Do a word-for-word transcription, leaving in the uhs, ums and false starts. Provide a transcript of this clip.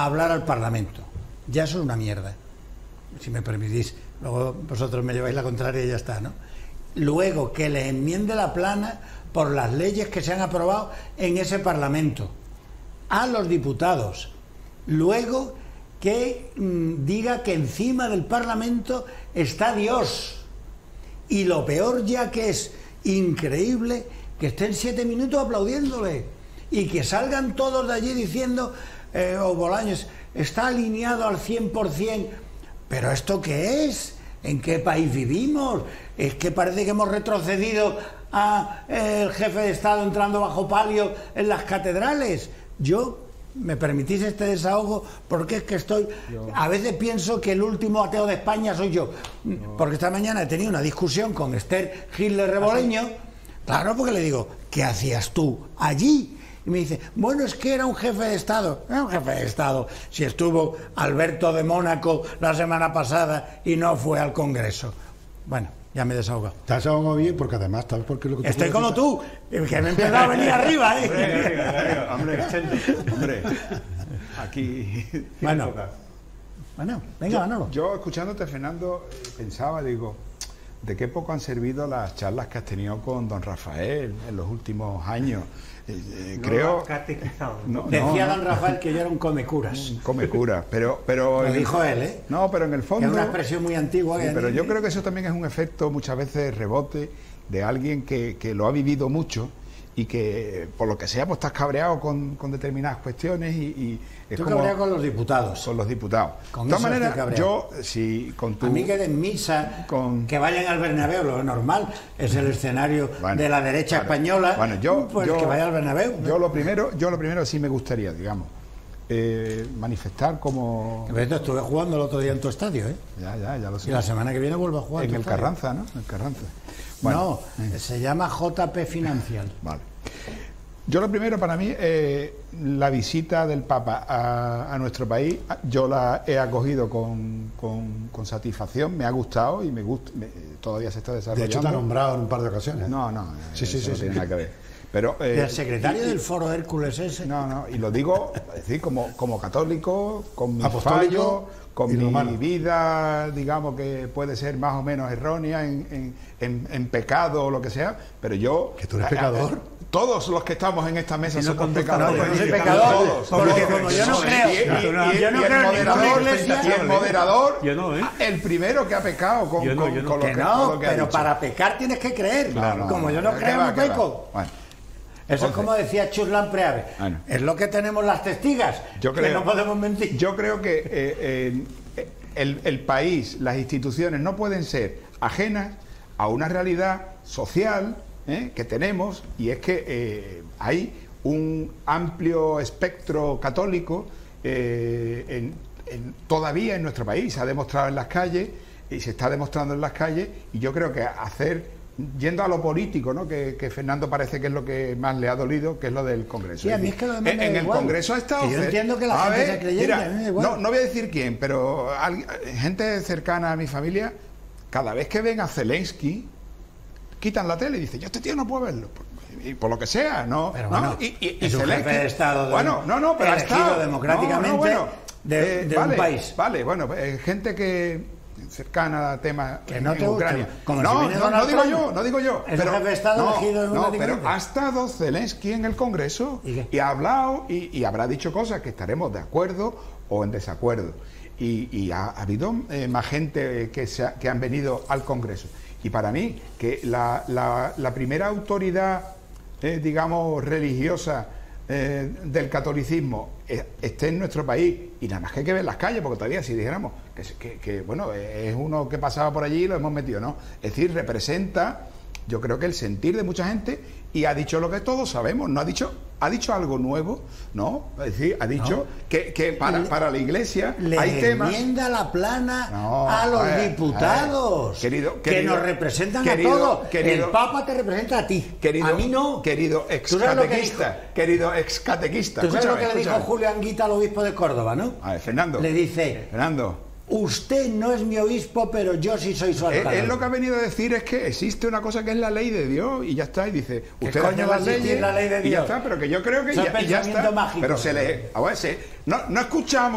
hablar al Parlamento. Ya eso es una mierda, si me permitís. Luego vosotros me lleváis la contraria y ya está, ¿no? Luego que les enmiende la plana por las leyes que se han aprobado en ese Parlamento a los diputados. Luego que mmm, diga que encima del Parlamento está Dios. Y lo peor ya, que es increíble, que estén siete minutos aplaudiéndole y que salgan todos de allí diciendo eh, o Bolaños está alineado al cien por cien. ¿Pero esto qué es? ¿En qué país vivimos? Es que parece que hemos retrocedido a eh, el jefe de Estado entrando bajo palio en las catedrales. Yo, me permitís este desahogo, porque es que estoy... Yo... A veces pienso que el último ateo de España soy yo. No. Porque esta mañana he tenido una discusión con Esther Hitler Reboleño. ¿Ah, sí? Claro, porque le digo, ¿qué hacías tú allí? Y me dice, bueno, es que era un jefe de Estado. Era un jefe de Estado. Si estuvo Alberto de Mónaco la semana pasada y no fue al Congreso. Bueno, ya me he desahogado. Te has desahogado bien, porque además, ¿sabes por qué? Lo que Estoy como tú, que me he empezado a venir arriba, ¿eh? Hombre, hombre, hombre, aquí... Bueno, bueno, venga, Manolo. Yo, yo, escuchándote, Fernando, pensaba, digo, ¿de qué poco han servido las charlas que has tenido con don Rafael en los últimos años? Eh, eh, no, creo... No, Decía no, don Rafael que yo era un comecuras. Un comecuras, pero... pero Lo dijo él, ¿eh? No, pero en el fondo... Es una expresión muy antigua. Sí, pero yo creo que eso también es un efecto, muchas veces, rebote, de alguien que, que lo ha vivido mucho y que, por lo que sea, pues estás cabreado con, con determinadas cuestiones y... y es Tú como, cabreado con los diputados. Con los diputados. Con de todas maneras, yo, si con tu... A mí que den misa, con... que vayan al Bernabéu, lo normal, es el escenario bueno, de la derecha claro. española, bueno, yo, pues yo, que vaya al Bernabéu. Yo lo primero, yo lo primero sí me gustaría, digamos, eh, manifestar como... Pero estuve jugando el otro día en tu estadio, ¿eh? Ya, ya, ya lo sé. Y la semana que viene vuelvo a jugar. En el estadio. Carranza, ¿no? En el Carranza. Bueno, no, eh. se llama J P Financial. Vale. Yo lo primero, para mí, eh, la visita del Papa a, a nuestro país, yo la he acogido con, con, con satisfacción, me ha gustado y me gusta, me, todavía se está desarrollando. De hecho, te ha nombrado en un par de ocasiones. No, no, sí, sí, sí, no sí, tiene sí. nada que ver. Pero, eh, el secretario y, del Foro Hércules ese. No, no, y lo digo, es decir, como, como católico, con mi fallo, con mi romano. vida, digamos, que puede ser más o menos errónea, en, en, en, en pecado o lo que sea, pero yo... ¿Que tú eres pecador? Todos los que estamos en esta mesa si no somos pecadores. No, yo soy pecador. Todos. Porque como yo no creo. Y, y, y, yo no y creo el moderador, y el moderador, yo no, ¿eh? el primero que ha pecado con, yo no, yo no. con, con que lo que, no, lo que pero ha dicho. para pecar tienes que creer. No, no, como yo no creo, va, no peco. Bueno. Eso Entonces, es como decía Churlan Preave. Bueno. Es lo que tenemos las testigas. Yo creo, que no podemos mentir. Yo creo que eh, eh, el, el país, las instituciones no pueden ser ajenas a una realidad social ¿eh? que tenemos, y es que eh, hay un amplio espectro católico eh, en, en, todavía en nuestro país, se ha demostrado en las calles y se está demostrando en las calles, y yo creo que hacer, yendo a lo político, ¿no? que, que Fernando parece que es lo que más le ha dolido, que es lo del Congreso. Sí, a mí es que lo demás en, me en da el igual. Congreso ha estado... Que yo entiendo que la a gente ver, se creyente, mira, a mí me da igual. no, no voy a decir quién, pero alguien, gente cercana a mi familia, cada vez que ven a Zelensky, quitan la tele y dicen, yo este tío no puedo verlo. Y por lo que sea, ¿no? Pero bueno, ¿no? Y, y, es y un Zelensky, jefe de Estado de bueno, no, no, pero ha elegido estado democráticamente no, no, bueno, de, de vale, un país. Vale, bueno, eh, gente que cercana a temas que no en te Ucrania. Gusta, como no, si no, no digo yo, no digo yo. Es pero, un jefe de Estado no, elegido no, pero democráticamente. ha estado Zelensky en el Congreso ¿Y, y ha hablado y, y habrá dicho cosas que estaremos de acuerdo o en desacuerdo. Y, y ha, ha habido eh, más gente que, se ha, que han venido al Congreso. Y para mí, que la, la, la primera autoridad, eh, digamos, religiosa eh, del catolicismo eh, esté en nuestro país, y nada más que hay que ver las calles, porque todavía si dijéramos que, que, que bueno, es uno que pasaba por allí y lo hemos metido, ¿no? Es decir, representa, yo creo que el sentir de mucha gente, y ha dicho lo que todos sabemos, no ha dicho, ha dicho algo nuevo, ¿no? Es decir, ha dicho no. que, que para, para la Iglesia le hay temas... enmienda la plana no, a los a ver, diputados a ver, querido, que querido, nos representan querido, a todos. Querido, el Papa te representa a ti, querido, a mí no. Querido excatequista, querido excatequista. ¿Tú sabes lo que escúchame. le dijo Julio Anguita al obispo de Córdoba, no? A ver, Fernando. Le dice... Fernando. Usted no es mi obispo, pero yo sí soy su alcalde. Él, él lo que ha venido a decir es que existe una cosa que es la ley de Dios y ya está. Y dice, usted coño va a existir la ley de Dios? Y ya está, pero que yo creo que Eso ya, es y ya está. mágico. Pero se le... A ver, se, no, no escuchamos.